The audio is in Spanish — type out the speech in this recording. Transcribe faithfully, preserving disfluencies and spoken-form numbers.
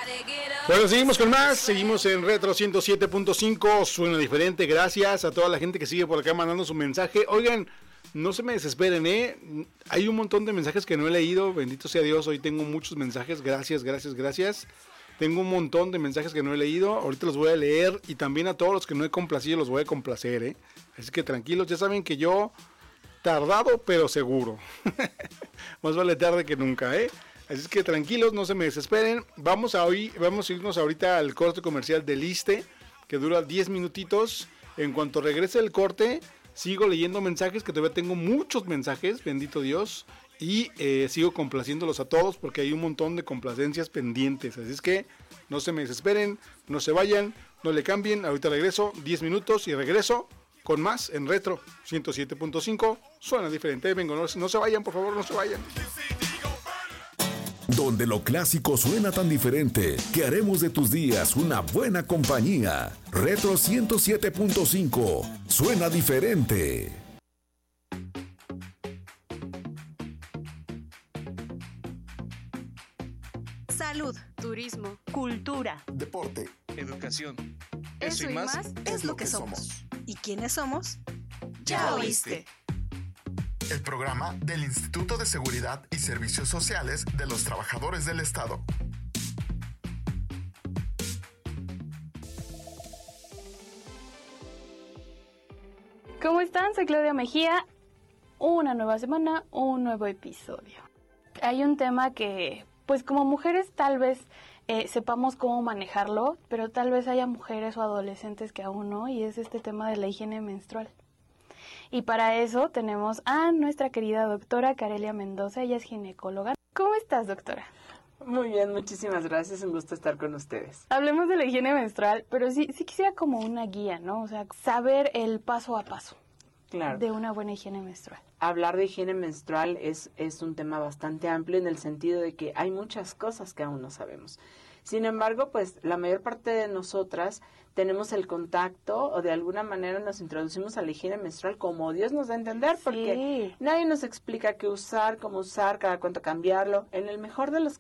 Bueno, seguimos con más, seguimos en Retro ciento siete punto cinco, suena diferente, gracias a toda la gente que sigue por acá mandando su mensaje. Oigan, no se me desesperen, ¿eh? Hay un montón de mensajes que no he leído, bendito sea Dios, hoy tengo muchos mensajes, gracias, gracias, gracias. Tengo un montón de mensajes que no he leído, ahorita los voy a leer y también a todos los que no he complacido los voy a complacer, ¿eh? Así que tranquilos, ya saben que yo, tardado pero seguro. Más vale tarde que nunca, ¿eh? Así que tranquilos, no se me desesperen. Vamos a hoy, vamos a irnos ahorita al corte comercial del ISSSTE, que dura diez minutitos. En cuanto regrese el corte, sigo leyendo mensajes, que todavía tengo muchos mensajes, bendito Dios. Y eh, sigo complaciéndolos a todos porque hay un montón de complacencias pendientes. Así es que no se me desesperen, no se vayan, no le cambien. Ahorita regreso, diez minutos y regreso con más en Retro ciento siete punto cinco. Suena diferente, vengo, no, no se vayan, por favor, no se vayan. Donde lo clásico suena tan diferente, que haremos de tus días una buena compañía. Retro ciento siete punto cinco, suena diferente. Salud, turismo, cultura, deporte, educación. Eso, Eso y más, más es lo que somos. somos. ¿Y quiénes somos? Ya oíste. El programa del Instituto de Seguridad y Servicios Sociales de los Trabajadores del Estado. ¿Cómo están? Soy Claudia Mejía. Una nueva semana, un nuevo episodio. Hay un tema que, pues como mujeres tal vez eh, sepamos cómo manejarlo, pero tal vez haya mujeres o adolescentes que aún no, y es este tema de la higiene menstrual. Y para eso tenemos a nuestra querida doctora Carelia Mendoza, ella es ginecóloga. ¿Cómo estás, doctora? Muy bien, muchísimas gracias, un gusto estar con ustedes. Hablemos de la higiene menstrual, pero sí, sí quisiera como una guía, ¿no? O sea, saber el paso a paso. Claro. De una buena higiene menstrual. Hablar de higiene menstrual es, es un tema bastante amplio en el sentido de que hay muchas cosas que aún no sabemos. Sin embargo, pues la mayor parte de nosotras tenemos el contacto o de alguna manera nos introducimos a la higiene menstrual como Dios nos da a entender, porque sí. Nadie nos explica qué usar, cómo usar, cada cuánto cambiarlo. En el mejor de los